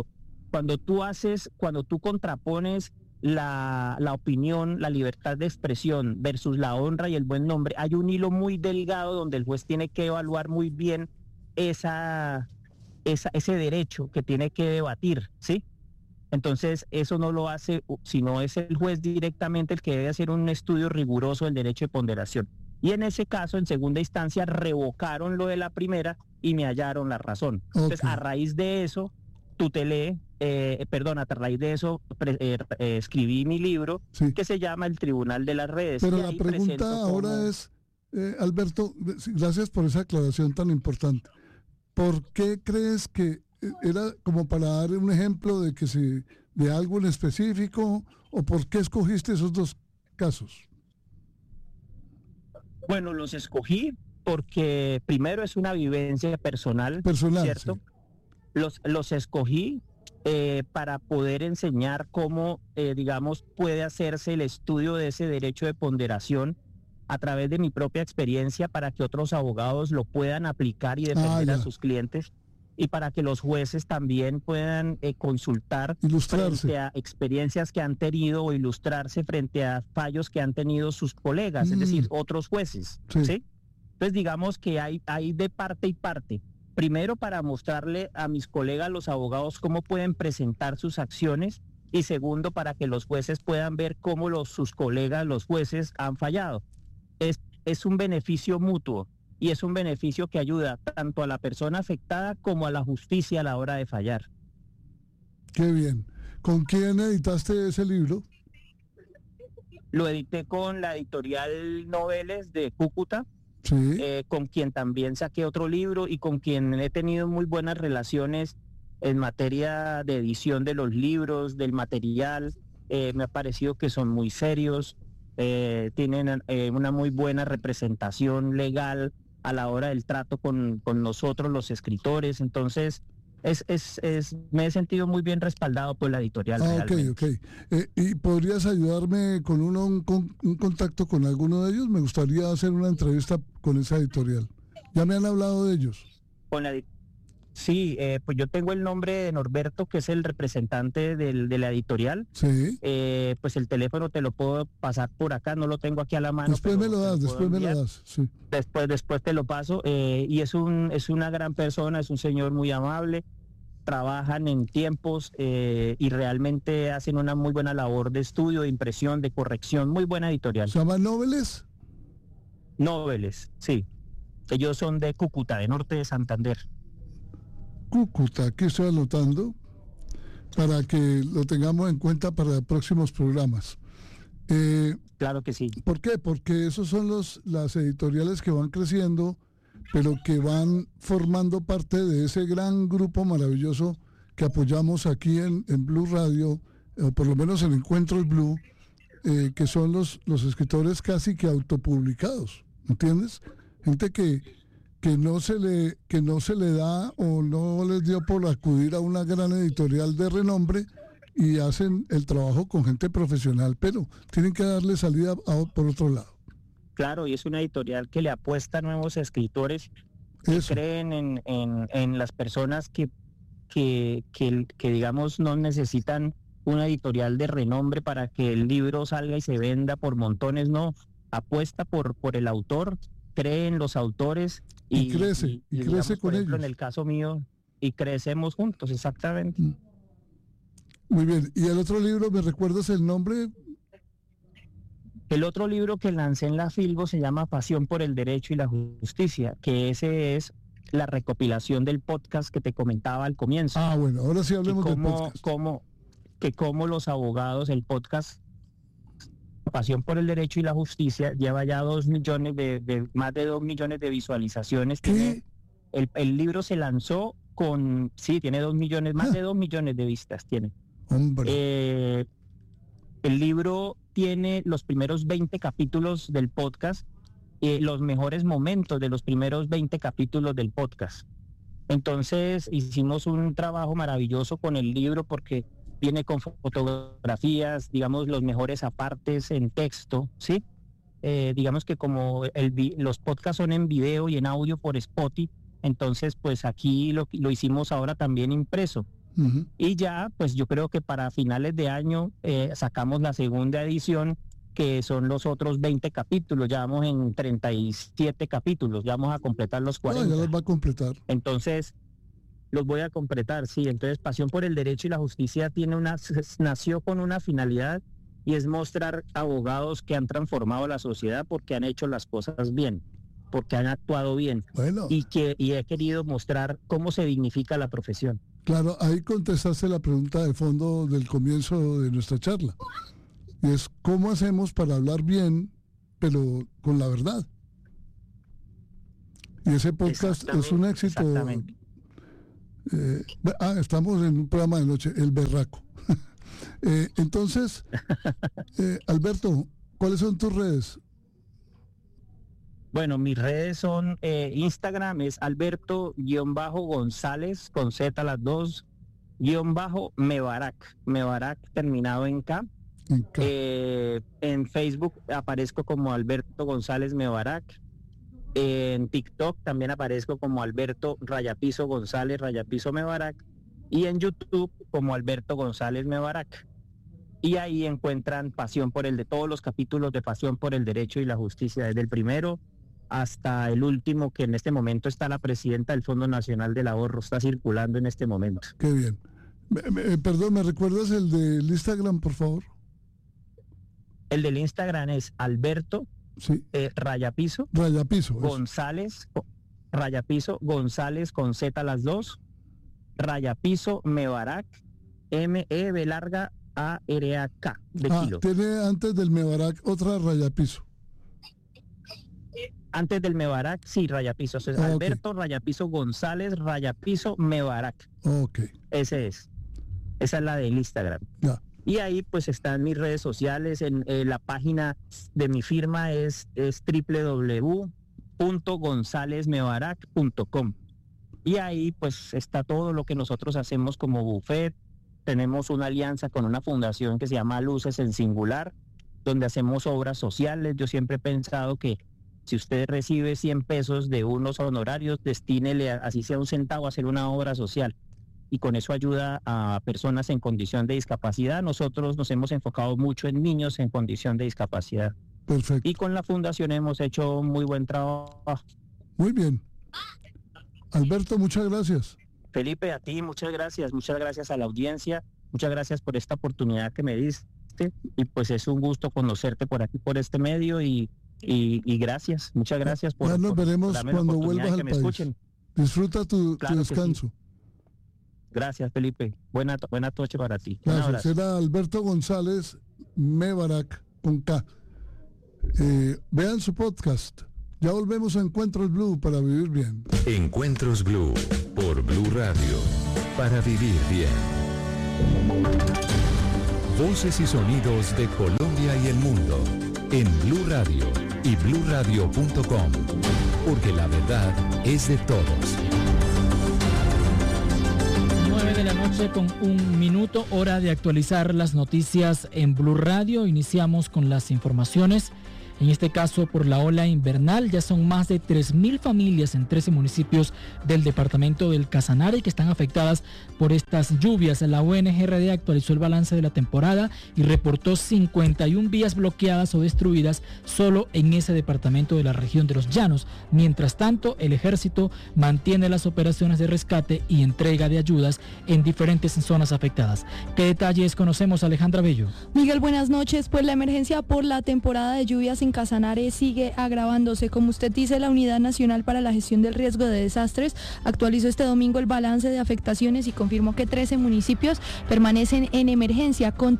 tú contrapones la opinión, la libertad de expresión versus la honra y el buen nombre, hay un hilo muy delgado donde el juez tiene que evaluar muy bien ese derecho que tiene que debatir, ¿sí? Entonces, eso no lo hace, sino es el juez directamente el que debe hacer un estudio riguroso del derecho de ponderación. Y en ese caso, en segunda instancia, revocaron lo de la primera y me hallaron la razón. Entonces, a raíz de eso, tutelé, a raíz de eso escribí mi libro que se llama El Tribunal de las Redes.
Pero la pregunta ahora es, Alberto, gracias por esa aclaración tan importante. ¿Por qué crees que era como para dar un ejemplo de algo en específico, o por qué escogiste esos 2 casos?
Bueno, los escogí porque primero es una vivencia personal, ¿cierto? Sí. Los escogí para poder enseñar cómo, digamos, puede hacerse el estudio de ese derecho de ponderación a través de mi propia experiencia para que otros abogados lo puedan aplicar y defender a sus clientes y para que los jueces también puedan consultar frente a experiencias que han tenido o ilustrarse frente a fallos que han tenido sus colegas, es decir, otros jueces, ¿sí? Entonces digamos que hay de parte y parte. Primero, para mostrarle a mis colegas, los abogados, cómo pueden presentar sus acciones, y segundo, para que los jueces puedan ver cómo sus colegas, los jueces, han fallado. Es un beneficio mutuo y es un beneficio que ayuda tanto a la persona afectada como a la justicia a la hora de fallar.
Qué bien. ¿Con quién editaste ese libro?
Lo edité con la editorial Noveles de Cúcuta.
Sí.
Con quien también saqué otro libro y con quien he tenido muy buenas relaciones en materia de edición de los libros, del material. Me ha parecido que son muy serios, tienen una muy buena representación legal a la hora del trato con nosotros los escritores. Entonces me he sentido muy bien respaldado por la editorial.
Ok. ¿Y podrías ayudarme con un contacto con alguno de ellos? Me gustaría hacer una entrevista con esa editorial. Ya me han hablado de ellos.
Sí, pues yo tengo el nombre de Norberto, que es el representante de la editorial.
Sí.
Pues el teléfono te lo puedo pasar por acá, no lo tengo aquí a la mano.
Después me lo das, sí.
Después te lo paso. Y es una gran persona, es un señor muy amable, trabajan en tiempos y realmente hacen una muy buena labor de estudio, de impresión, de corrección, muy buena editorial.
¿Se llama Noveles?
Noveles, sí. Ellos son de Cúcuta, de norte de Santander.
Cúcuta, aquí estoy anotando para que lo tengamos en cuenta para próximos programas.
Claro que sí.
¿Por qué? Porque esos son las editoriales que van creciendo, pero que van formando parte de ese gran grupo maravilloso que apoyamos aquí en Blue Radio, o por lo menos en Encuentros Blue, que son los escritores casi que autopublicados, ¿entiendes? Gente que no se le da o no les dio por acudir a una gran editorial de renombre y hacen el trabajo con gente profesional, pero tienen que darle salida por otro lado.
Claro, y es una editorial que le apuesta a nuevos escritores que creen en las personas que digamos no necesitan una editorial de renombre para que el libro salga y se venda por montones, no, apuesta por el autor, cree en los autores y
crece
digamos,
con
por ejemplo,
ellos.
en el caso mío, y crecemos juntos, exactamente.
Muy bien, ¿y el otro libro, me recuerdas el nombre?
El otro libro que lancé en la Filbo se llama Pasión por el Derecho y la Justicia, que ese es la recopilación del podcast que te comentaba al comienzo.
Ah, bueno, ahora sí hablemos del podcast.
Cómo los abogados, el podcast Pasión por el Derecho y la Justicia lleva ya 2 millones más de 2 millones de visualizaciones.
¿Qué?
El libro se lanzó tiene 2 millones, más de 2 millones de vistas tiene.
Hombre.
El libro tiene los primeros 20 capítulos del podcast, los mejores momentos de los primeros 20 capítulos del podcast. Entonces hicimos un trabajo maravilloso con el libro porque viene con fotografías, digamos, los mejores apartes en texto, ¿sí? Digamos que como los podcasts son en video y en audio por Spotify, entonces pues aquí lo hicimos ahora también impreso.
Uh-huh.
Y ya, pues yo creo que para finales de año sacamos la segunda edición, que son los otros 20 capítulos, ya vamos en 37 capítulos, ya vamos a completar los 40.
Ya los va a completar.
Entonces, los voy a completar, sí. Entonces, Pasión por el Derecho y la Justicia nació con una finalidad, y es mostrar abogados que han transformado la sociedad porque han hecho las cosas bien, porque han actuado bien.
Bueno.
Y he querido mostrar cómo se dignifica la profesión.
Claro, ahí contestaste la pregunta de fondo del comienzo de nuestra charla. Y es, ¿cómo hacemos para hablar bien, pero con la verdad? Y ese podcast es un éxito.
Exactamente.
Estamos en un programa de noche, El Berraco. Entonces, Alberto, ¿cuáles son tus redes?
Bueno, mis redes son Instagram es Alberto-González con Z las dos _Mebarak terminado en K. En Facebook aparezco como Alberto González Mebarak. En TikTok también aparezco como Alberto _ González _ Mebarak. Y en YouTube como Alberto González Mebarak. Y ahí encuentran todos los capítulos de Pasión por el Derecho y la Justicia, desde el primero hasta el último, que en este momento está la presidenta del Fondo Nacional del Ahorro, está circulando en este momento.
Qué bien. Perdón, ¿me recuerdas el del Instagram, por favor?
El del Instagram es Alberto _Rayapiso González con Z las dos _ Mebarak MEB ARAK de kilo.
Tiene antes del Mebarak otra Rayapiso.
Antes del Mebarak, sí, Rayapiso. Alberto Rayapiso González Rayapiso Mebarak.
Ok.
Esa es la del Instagram.
Ya.
Y ahí pues están mis redes sociales. En la página de mi firma es www.gonzalezmebarak.com. Y ahí pues está todo lo que nosotros hacemos como buffet. Tenemos una alianza con una fundación que se llama Luces en Singular, donde hacemos obras sociales. Yo siempre he pensado que si usted recibe 100 pesos de unos honorarios, destínele, así sea un centavo, a hacer una obra social. Y con eso ayuda a personas en condición de discapacidad. Nosotros nos hemos enfocado mucho en niños en condición de discapacidad.
Perfecto.
Y con la fundación hemos hecho muy buen trabajo.
Muy bien. Alberto, muchas gracias.
Felipe, a ti muchas gracias a la audiencia, muchas gracias por esta oportunidad que me diste, y pues es un gusto conocerte por aquí, por este medio, y gracias, muchas gracias por...
Ya nos veremos
darme la
cuando
oportunidad
vuelvas
de
al
que me
país.
escuchen.
Disfruta tu
Claro que
descanso.
sí. Gracias, Felipe. Buena noche para ti. Un
Gracias.
abrazo.
Era Alberto González Mebarak con K. Vean su podcast. Ya volvemos a Encuentros Blue para vivir bien.
Encuentros Blue por Blue Radio, para vivir bien. Voces y sonidos de Colombia y el mundo en Blue Radio y bluradio.com, porque la verdad es de todos.
9 de la noche con 1 minuto, hora de actualizar las noticias en Blue Radio. Iniciamos con las informaciones. En este caso, por la ola invernal, ya son más de 3.000 familias en 13 municipios del departamento del Casanare que están afectadas por estas lluvias. La ONGRD actualizó el balance de la temporada y reportó 51 vías bloqueadas o destruidas solo en ese departamento de la región de los Llanos. Mientras tanto, el ejército mantiene las operaciones de rescate y entrega de ayudas en diferentes zonas afectadas. ¿Qué detalles conocemos, Alejandra Bello?
Miguel, buenas noches. Pues la emergencia por la temporada de lluvias en Casanare sigue agravándose. Como usted dice, la Unidad Nacional para la Gestión del Riesgo de Desastres actualizó este domingo el balance de afectaciones y confirmó que 13 municipios permanecen en emergencia, con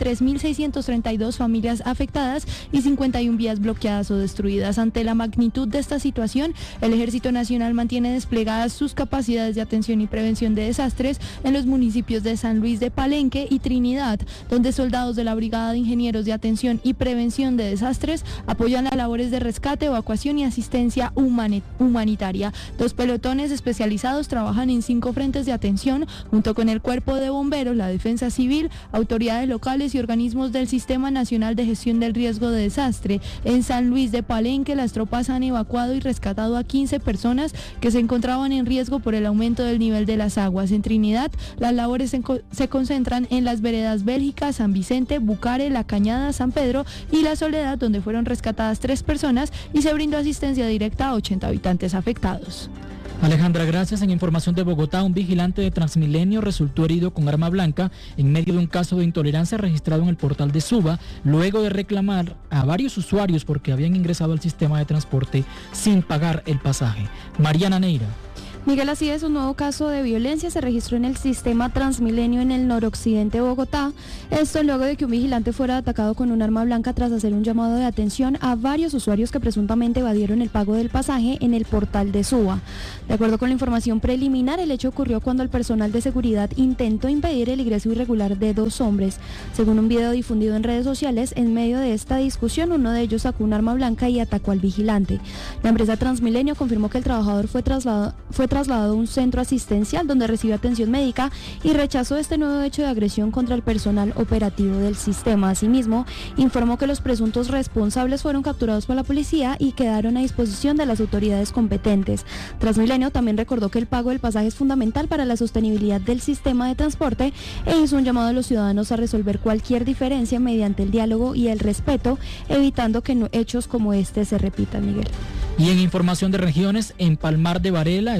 3.632 familias afectadas y 51 vías bloqueadas o destruidas. Ante la magnitud de esta situación, el Ejército Nacional mantiene desplegadas sus capacidades de atención y prevención de desastres en los municipios de San Luis de Palenque y Trinidad, donde soldados de la Brigada de Ingenieros de Atención y Prevención de Desastres apoyan las labores de rescate, evacuación y asistencia humanitaria. 2 pelotones especializados trabajan en 5 frentes de atención junto con el Cuerpo de Bomberos, la Defensa Civil, autoridades locales y organismos del Sistema Nacional de Gestión del Riesgo de Desastre. En San Luis de Palenque, las tropas han evacuado y rescatado a 15 personas que se encontraban en riesgo por el aumento del nivel de las aguas. En Trinidad, las labores se concentran en las veredas Bélgica, San Vicente, Bucare, La Cañada, San Pedro y La Soledad, donde fueron rescatadas 3 personas y se brindó asistencia directa a 80 habitantes afectados.
Alejandra, gracias. En información de Bogotá, un vigilante de Transmilenio resultó herido con arma blanca en medio de un caso de intolerancia registrado en el portal de Suba, luego de reclamar a varios usuarios porque habían ingresado al sistema de transporte sin pagar el pasaje. Mariana Neira.
Miguel, así es, un nuevo caso de violencia se registró en el sistema Transmilenio en el noroccidente de Bogotá. Esto luego de que un vigilante fuera atacado con un arma blanca tras hacer un llamado de atención a varios usuarios que presuntamente evadieron el pago del pasaje en el portal de Suba. De acuerdo con la información preliminar, el hecho ocurrió cuando el personal de seguridad intentó impedir el ingreso irregular de 2 hombres. Según un video difundido en redes sociales, en medio de esta discusión, uno de ellos sacó un arma blanca y atacó al vigilante. La empresa Transmilenio confirmó que el trabajador fue trasladado a un centro asistencial donde recibió atención médica y rechazó este nuevo hecho de agresión contra el personal operativo del sistema. Asimismo, informó que los presuntos responsables fueron capturados por la policía y quedaron a disposición de las autoridades competentes. Transmilenio también recordó que el pago del pasaje es fundamental para la sostenibilidad del sistema de transporte e hizo un llamado a los ciudadanos a resolver cualquier diferencia mediante el diálogo y el respeto, evitando que hechos como este se repitan, Miguel.
Y en información de regiones, en Palmar de Varela,